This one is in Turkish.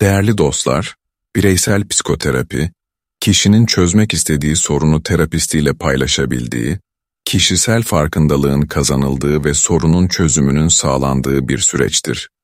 Değerli dostlar, bireysel psikoterapi, kişinin çözmek istediği sorunu terapistiyle paylaşabildiği, kişisel farkındalığın kazanıldığı ve sorunun çözümünün sağlandığı bir süreçtir.